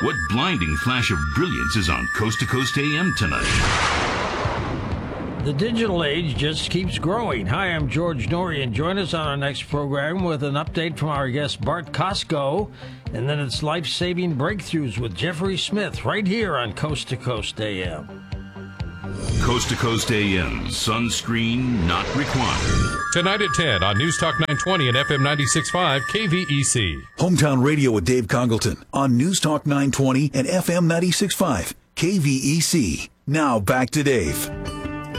What blinding flash of brilliance is on Coast to Coast AM tonight? The digital age just keeps growing. Hi, I'm George Norrie, and join us on our next program with an update from our guest Bart Costco, and then it's life-saving breakthroughs with Jeffrey Smith right here on Coast to Coast AM. Coast to Coast AM, sunscreen not required. Tonight at 10 on News Talk 920 and FM 96.5 KVEC. Hometown Radio with Dave Congleton on News Talk 920 and FM 96.5 KVEC. Now back to Dave.